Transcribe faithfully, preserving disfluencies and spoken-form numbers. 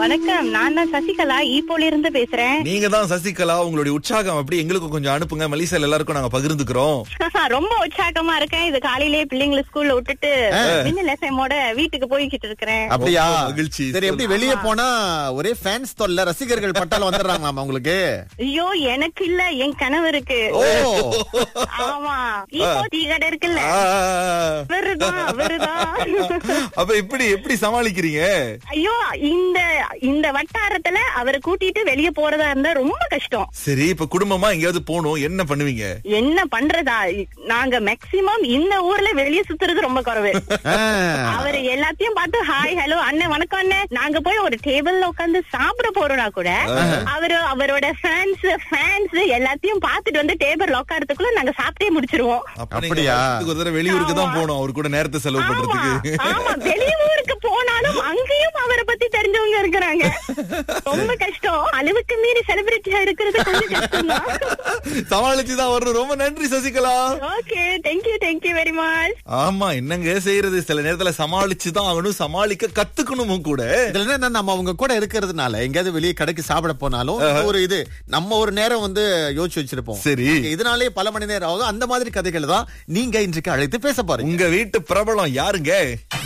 வணக்கம், நான் தான் சசிகலா ஈப்போல இருந்து பேசுறேன். நீங்க தான் சசிகலா. உங்களுடைய உற்சாகம் அப்படி எங்களுக்கு கொஞ்சம் அனுப்புங்க. மலேசியால எல்லாருக்கும் நாங்க பகிர்ந்துக்கிறோம். ரொம்ப உற்சாகமா இருக்கேன். இது காலையிலேயே பிள்ளைங்களை ஸ்கூல்ல விட்டுட்டு லெசமோட வீட்டுக்கு போய்கிட்டு இருக்கிறேன். அப்படியா? மகிழ்ச்சி. சரி, எப்படி வெளியே போனா ஒரே ஃபேன்ஸ் தொல்ல, ரசிகர்கள் பட்டால வந்துடுறாங்களாமா உங்களுக்கு? ஐயோ, எனக்கு இல்ல, என் கணவருக்கு. ஓ, ஆமா, ஈப்போ டீ கடை இருக்குல்ல, அவருதான் அவருதான். அப்ப எப்படி எப்படி சமாளிக்கிறீங்க? ஐயோ, இந்த இந்த வட்டாரத்துல அவரை கூட்டிட்டு வெளியே போறதா இருந்தா ரொம்ப கஷ்டம். சரி, இப்ப குடும்பமா எங்கேயாவது போகணும், என்ன பண்ணுவீங்க? என்ன பண்றதா, நாங்க மேக்சிமம் இந்த ஊர்ல வெளியே சுத்துறது ரொம்ப குறைவு. அவரு எல்லாத்தையும் பார்த்து ஹாய் ஹலோ அண்ணன் வணக்கம் அண்ணன், நாங்க போய் ஒரு டேபிள்ல உட்கார்ந்து சாப்பிட போறோம்னா கூட அவரு அவரோட ஃபேன்ஸ் ஃபேன்ஸ் எல்லாத்தையும் பார்த்துட்டு வந்து டேபிள் உட்காரத்துக்குள்ள நாங்க சாப்பிட்டே முடிச்சிருவோம். அப்படியா? ஒரு தடவை வெளியூருக்கு தான் போனோம் அவர் கூட நேரத்தை செலவு பண்றதுக்கு. ஆமா, வெளியூருக்கு போனாலும் அங்கேயும் அவரை பத்தி தெரிஞ்சவங்க இருக்கிறாங்க. ரொம்ப கஷ்டம். அளவுக்கு மீறி செலிபிரிட்டியா இருக்கிறது கொஞ்சம் கஷ்டம் தான். சமாளிச்சுதான் வரணும். ரொம்ப நன்றி Sasikala. Okay, thank you thank you very much. ஆமா, என்னங்க செய்யறது, சில நேரத்துல சமாளிச்சுதான் ஆகணும், சமாளிக்க கத்துக்கணுமும் கூட. இதுல என்ன, நம்ம அவங்க கூட இருக்கிறதுனால எங்கேயாவது வெளியே கடைக்கு சாப்பிட போனாலும் ஒரு இது நம்ம ஒரு நேரம் வந்து யோசிச்சு வச்சிருப்போம். சரி, இதனாலே பல மணி நேரம் ஆகும். அந்த மாதிரி கதைகள் தான் நீங்க இன்றைக்கு அழைத்து பேச பாருங்க. உங்க வீட்டு பிரபலம் யாருங்க?